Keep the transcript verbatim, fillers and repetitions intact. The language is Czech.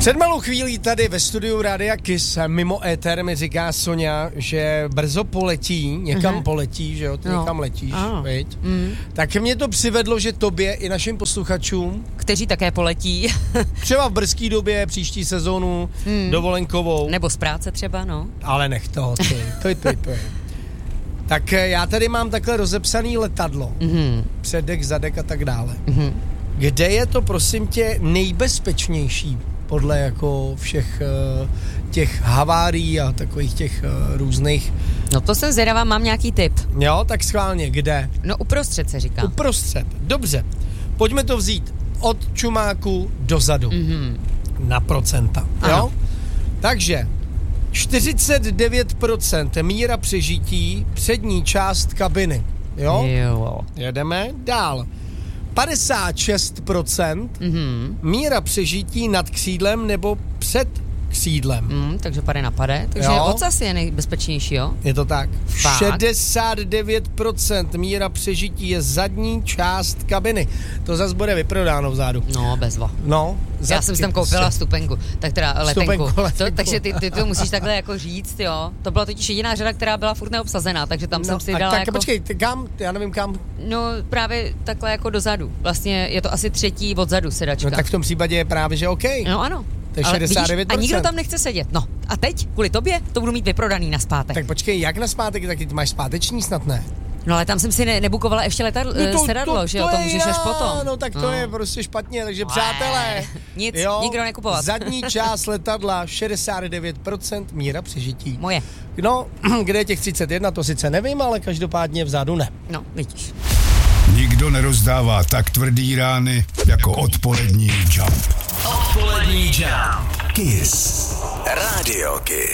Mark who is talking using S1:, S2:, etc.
S1: Před malou chvílí tady ve studiu Rádia Kiss mimo éter mi říká Soňa, že brzo poletí, někam uh-huh. poletí, že jo, ty no. někam letíš, oh. viď? Mm. Tak mě to přivedlo, že tobě i našim posluchačům,
S2: kteří také poletí.
S1: třeba v brzký době, příští sezónu, mm. dovolenkovou.
S2: Nebo z práce třeba, no.
S1: Ale nech toho, ty, ty, ty, ty. Tak já tady mám takhle rozepsaný letadlo, mm-hmm. předek, zadek a tak dále. Mm-hmm. Kde je to, prosím tě, nejbezpečnější podle jako všech uh, těch havárií a takových těch uh, různých...
S2: No to jsem zvědavá, mám nějaký tip.
S1: Jo, tak schválně, kde?
S2: No uprostřed se říká.
S1: Uprostřed, dobře. Pojďme to vzít od čumáku dozadu. Mm-hmm. Na procenta, ano. Jo? Takže čtyřicet devět procent míra přežití přední část kabiny. Jo?
S2: Jo.
S1: Jedeme dál. padesát šest procent mm-hmm. míra přežití nad křídlem nebo před křídlem.
S2: Mm, takže pade na pade. Takže ocas je nejbezpečnější, jo?
S1: Je to tak.
S2: Fakt?
S1: šedesát devět procent míra přežití je zadní část kabiny. To zase bude vyprodáno vzadu.
S2: No, bezva.
S1: No,
S2: zadky. Já jsem si tam koupila stupenku, tak teda letenku.
S1: Stupenku, letenku.
S2: To, takže ty, ty to musíš takhle jako říct, jo. To byla totiž jediná řada, která byla furt neobsazená, takže tam
S1: no,
S2: jsem si
S1: dala
S2: dala
S1: tak,
S2: jako...
S1: počkej, ty kam? Já nevím kam.
S2: No, právě takhle jako dozadu. Vlastně je to asi třetí odzadu sedačka.
S1: No tak v tom případě je právě, že OK.
S2: No ano.
S1: To je šedesát devět procent.
S2: Vidíš, a nikdo tam nechce sedět. No, a teď, kvůli tobě, to budu mít vyprodaný na zpátek.
S1: Tak počkej, jak na zpátek? Taky ty máš zpáteční snad, ne?
S2: No ale tam jsem si ne, nebukovala ještě letadlo,
S1: no to,
S2: sedadlo,
S1: to,
S2: že jo, to, to můžeš až potom.
S1: No tak to no. je prostě špatně, takže přátelé.
S2: Nic,
S1: jo,
S2: nikdo nekupovat.
S1: Zadní část letadla, šedesát devět procent míra přežití.
S2: Moje.
S1: No, kde je těch třicet jedna, to sice nevím, ale každopádně vzadu ne.
S2: No, vidíš.
S3: Nikdo nerozdává tak tvrdý rány jako odpolední Jump.
S4: Odpolední Jump. Kiss. Radio Kiss.